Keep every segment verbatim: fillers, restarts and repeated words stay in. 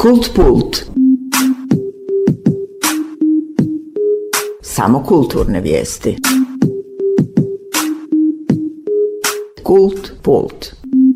Kult Pult. Samo kulturne vijesti. Kult Pult.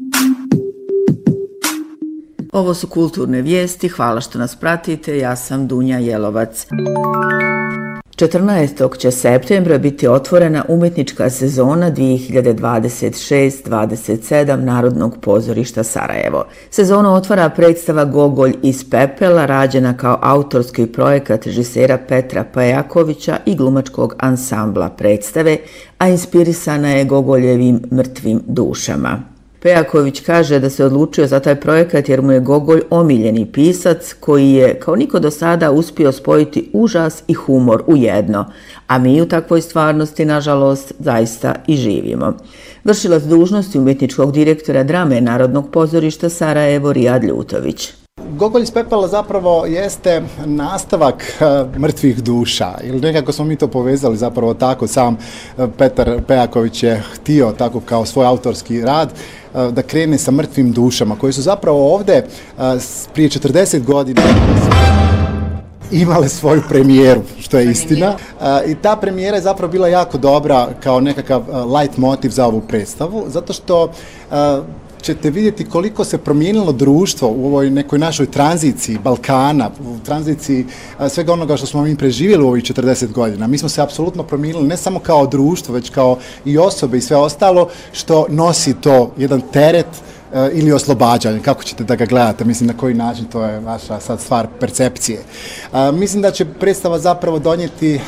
Ovo su kulturne vijesti, hvala što nas pratite, ja sam Dunja Jelovac. četrnaestog će septembra biti otvorena umjetnička sezona dvije hiljade dvadeset šest dvadeset sedam Narodnog pozorišta Sarajevo. Sezonu otvara predstava Gogolj iz pepela, rađena kao autorski projekat režisera Petra Pejakovića i glumačkog ansambla predstave, a inspirisana je Gogoljevim Mrtvim dušama. Pejaković kaže da se odlučio za taj projekat jer mu je Gogolj omiljeni pisac koji je kao niko do sada uspio spojiti užas i humor u jedno, a mi u takvoj stvarnosti, nažalost, zaista i živimo. Vršilac dužnosti umjetničkog direktora drame Narodnog pozorišta Sarajevo Rijad Ljutović. Gogolj iz pepela zapravo jeste nastavak uh, mrtvih duša, ili nekako smo mi to povezali zapravo tako, sam uh, Petar Pejaković je htio tako kao svoj autorski rad uh, da krene sa mrtvim dušama, koji su zapravo ovde uh, prije četrdeset godina imale svoju premijeru, što je istina. Uh, I ta premijera je zapravo bila jako dobra kao nekakav uh, light motiv za ovu predstavu, zato što uh, ćete vidjeti koliko se promijenilo društvo u ovoj nekoj našoj tranziciji Balkana, u tranziciji svega onoga što smo mi preživjeli u ovih četrdeset godina. Mi smo se apsolutno promijenili ne samo kao društvo, već kao i osobe i sve ostalo što nosi to jedan teret ili oslobađanje, kako ćete da ga gledate, mislim na koji način, to je vaša sad stvar percepcije. A, mislim da će predstava zapravo donijeti